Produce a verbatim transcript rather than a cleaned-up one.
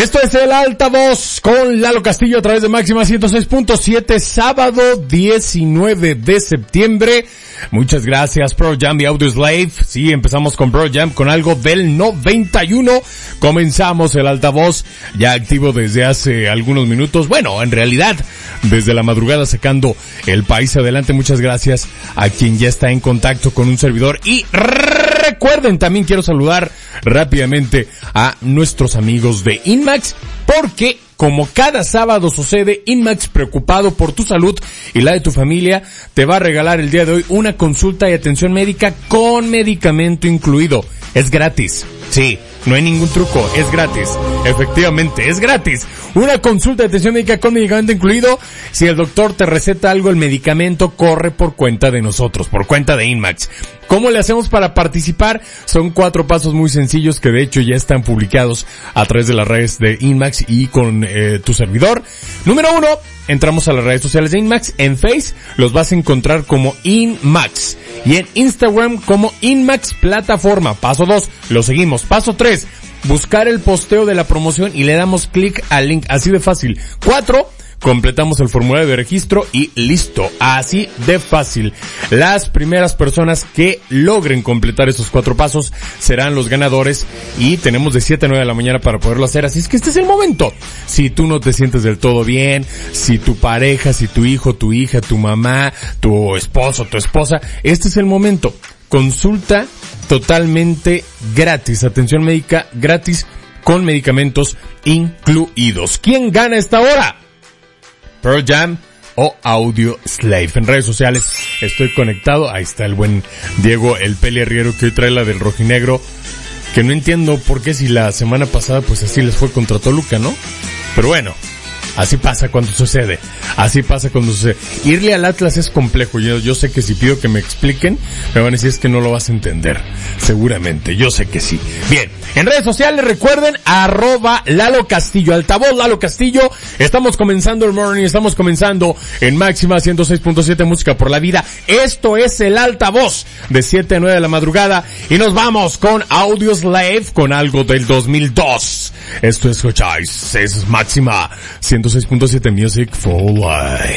Esto es El Altavoz con Lalo Castillo a través de Máxima ciento seis punto siete, sábado diecinueve de septiembre. Muchas gracias, Pearl Jam y Audioslave. Sí, empezamos con Pearl Jam con algo del noventa y uno. Comenzamos El Altavoz ya activo desde hace algunos minutos. Bueno, en realidad, desde la madrugada sacando el país adelante. Muchas gracias a quien ya está en contacto con un servidor. Y recuerden, también quiero saludar rápidamente a nuestros amigos de Inmax, porque como cada sábado sucede, Inmax, preocupado por tu salud y la de tu familia, te va a regalar el día de hoy una consulta y atención médica con medicamento incluido. Es gratis. Sí, no hay ningún truco, es gratis. Efectivamente, es gratis. Una consulta de atención médica con medicamento incluido. Si el doctor te receta algo, el medicamento corre por cuenta de nosotros, por cuenta de Inmax. ¿Cómo le hacemos para participar? Son cuatro pasos muy sencillos que de hecho ya están publicados a través de las redes de Inmax y con eh, tu servidor. Número uno, entramos a las redes sociales de Inmax. En Face los vas a encontrar como Inmax y en Instagram como Inmax Plataforma. Paso dos, lo seguimos. Paso tres, buscar el posteo de la promoción y le damos clic al link. Así de fácil. Cuatro, completamos el formulario de registro y listo. Así de fácil. Las primeras personas que logren completar esos cuatro pasos serán los ganadores y tenemos de siete a nueve de la mañana para poderlo hacer. Así es que este es el momento. Si tú no te sientes del todo bien, si tu pareja, si tu hijo, tu hija, tu mamá, tu esposo, tu esposa, este es el momento. Consulta totalmente gratis. Atención médica gratis con medicamentos incluidos. ¿Quién gana esta hora? Pearl Jam o Audioslave. En redes sociales estoy conectado. Ahí está el buen Diego, el Peli Arriero, que hoy trae la del rojinegro. Que no entiendo por qué si la semana pasada pues así les fue contra Toluca, ¿no? Pero bueno, así pasa cuando sucede. Así pasa cuando sucede. Irle al Atlas es complejo. Yo, yo sé que si pido que me expliquen, me van a decir es que no lo vas a entender. Seguramente. Yo sé que sí. Bien. En redes sociales recuerden, arroba Lalo Castillo. Altavoz Lalo Castillo. Estamos comenzando el morning. Estamos comenzando en Máxima ciento seis punto siete Música por la Vida. Esto es El Altavoz de siete a nueve de la madrugada. Y nos vamos con Audioslave con algo del dos mil dos. Esto es escucháis. Es Máxima ciento seis punto siete Music for Life.